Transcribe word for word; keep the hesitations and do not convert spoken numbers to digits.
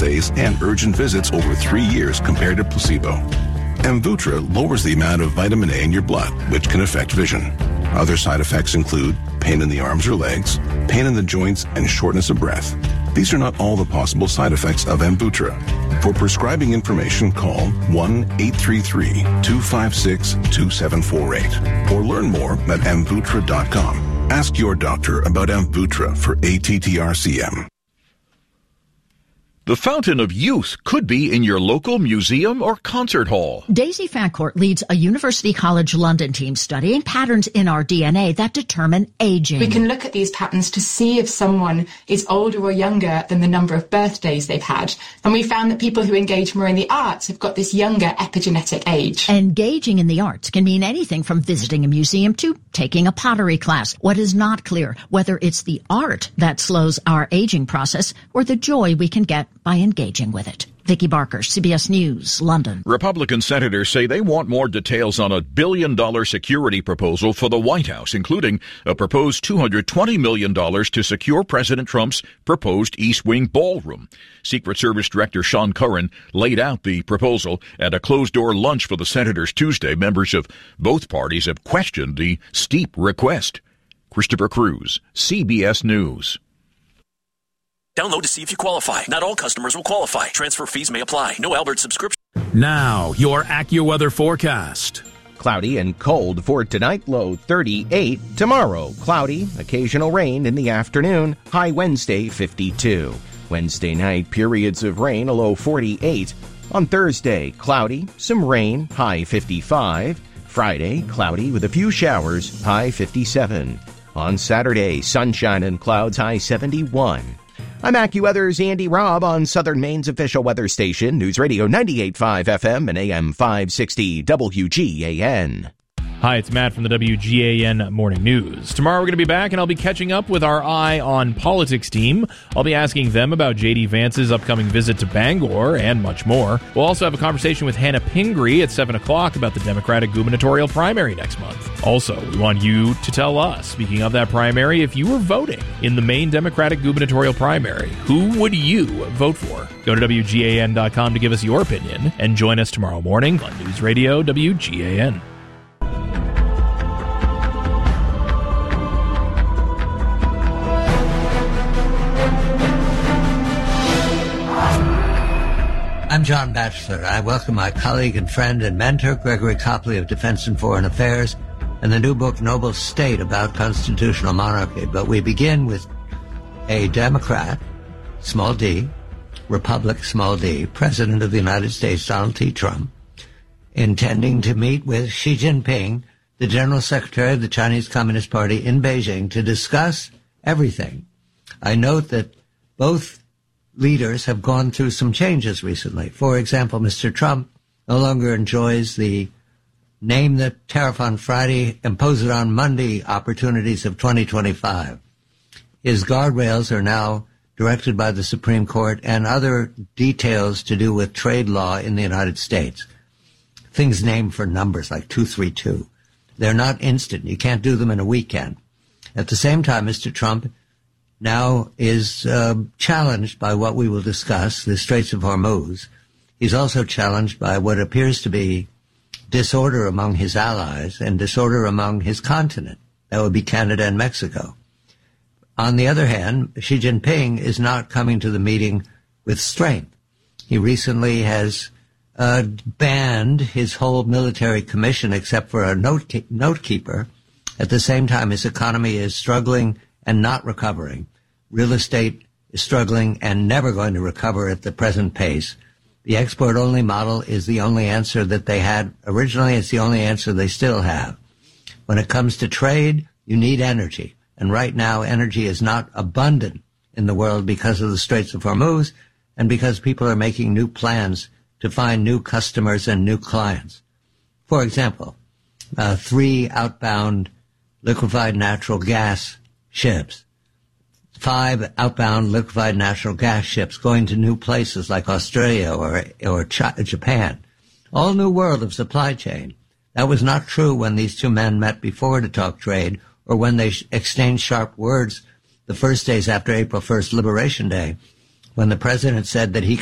stays and urgent visits over three years compared to placebo. Amvuttra lowers the amount of vitamin A in your blood, which can affect vision. Other side effects include pain in the arms or legs, pain in the joints, and shortness of breath. These are not all the possible side effects of Amvuttra. For prescribing information, call one eight three three, two five six, two seven four eight or learn more at amvuttra dot com. Ask your doctor about Amvuttra for A T T R C M. The fountain of youth could be in your local museum or concert hall. Daisy Fancourt leads a University College London team studying patterns in our D N A that determine aging. We can look at these patterns to see if someone is older or younger than the number of birthdays they've had. And we found that people who engage more in the arts have got this younger epigenetic age. Engaging in the arts can mean anything from visiting a museum to taking a pottery class. What is not clear, whether it's the art that slows our aging process or the joy we can get by engaging with it. Vicky Barker, C B S News, London. Republican senators say they want more details on a billion-dollar security proposal for the White House, including a proposed two hundred twenty million dollars to secure President Trump's proposed East Wing ballroom. Secret Service Director Sean Curran laid out the proposal at a closed-door lunch for the senators Tuesday. Members of both parties have questioned the steep request. Christopher Cruz, C B S News. Download to see if you qualify. Not all customers will qualify. Transfer fees may apply. No Albert subscription. Now, your AccuWeather forecast. Cloudy and cold for tonight, low thirty-eight. Tomorrow, cloudy, occasional rain in the afternoon, high Wednesday fifty-two. Wednesday night, periods of rain, a low forty-eight. On Thursday, cloudy, some rain, high fifty-five. Friday, cloudy with a few showers, high fifty-seven. On Saturday, sunshine and clouds, high seventy-one. I'm AccuWeather's Andy Robb on Southern Maine's official weather station, News Radio ninety-eight point five F M and A M five sixty W G A N. Hi, it's Matt from the W G A N Morning News. Tomorrow we're going to be back, and I'll be catching up with our Eye on Politics team. I'll be asking them about J D Vance's upcoming visit to Bangor and much more. We'll also have a conversation with Hannah Pingree at seven o'clock about the Democratic gubernatorial primary next month. Also, we want you to tell us, speaking of that primary, if you were voting in the Maine Democratic gubernatorial primary, who would you vote for? Go to W G A N dot com to give us your opinion, and join us tomorrow morning on News Radio W G A N. I'm John Batchelor. I welcome my colleague and friend and mentor, Gregory Copley of Defense and Foreign Affairs, and the new book, Noble State, about constitutional monarchy. But we begin with a Democrat, small d, Republic, small d, President of the United States, Donald T. Trump, intending to meet with Xi Jinping, the General Secretary of the Chinese Communist Party, in Beijing to discuss everything. I note that both leaders have gone through some changes recently. For example, Mister Trump no longer enjoys the name the tariff on Friday, impose it on Monday opportunities of twenty twenty-five. His guardrails are now directed by the Supreme Court and other details to do with trade law in the United States. Things named for numbers like two three two. They're not instant. You can't do them in a weekend. At the same time, Mister Trump now is uh, challenged by what we will discuss, the Straits of Hormuz. He's also challenged by what appears to be disorder among his allies and disorder among his continent. That would be Canada and Mexico. On the other hand, Xi Jinping is not coming to the meeting with strength. He recently has uh, banned his whole military commission except for a note note keeper. At the same time, his economy is struggling and not recovering. Real estate is struggling and never going to recover at the present pace. The export-only model is the only answer that they had originally. It's the only answer they still have. When it comes to trade, you need energy. And right now, energy is not abundant in the world because of the Straits of Hormuz and because people are making new plans to find new customers and new clients. For example, uh, three outbound liquefied natural gas ships, five outbound liquefied natural gas ships going to new places like Australia or or Ch- Japan. All new world of supply chain. That was not true when these two men met before to talk trade or when they sh- exchanged sharp words the first days after April first, Liberation Day, when the president said that he